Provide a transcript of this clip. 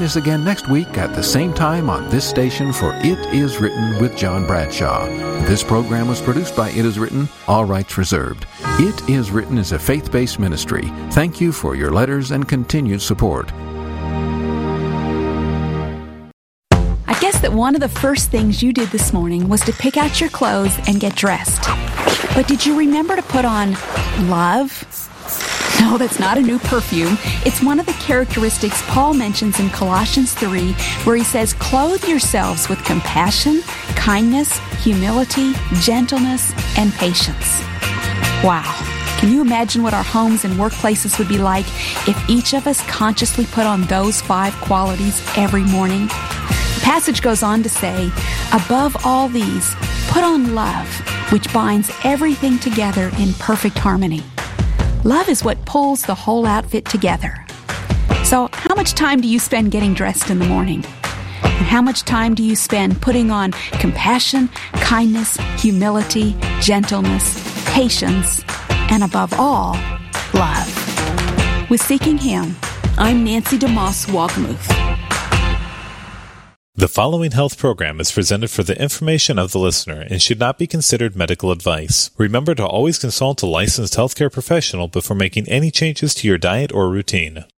us again next week at the same time on this station for It Is Written with John Bradshaw. This program was produced by It Is Written, all rights reserved. It Is Written is a faith-based ministry. Thank you for your letters and continued support. I guess that one of the first things you did this morning was to pick out your clothes and get dressed. But did you remember to put on love? No, that's not a new perfume. It's one of the characteristics Paul mentions in Colossians 3, where he says, "Clothe yourselves with compassion, kindness, humility, gentleness, and patience." Wow. Can you imagine what our homes and workplaces would be like if each of us consciously put on those 5 qualities every morning? The passage goes on to say, "Above all these, put on love, which binds everything together in perfect harmony." Love is what pulls the whole outfit together. So, how much time do you spend getting dressed in the morning? And how much time do you spend putting on compassion, kindness, humility, gentleness, patience, and above all, love? With Seeking Him, I'm Nancy DeMoss Walgemuth. The following health program is presented for the information of the listener and should not be considered medical advice. Remember to always consult a licensed healthcare professional before making any changes to your diet or routine.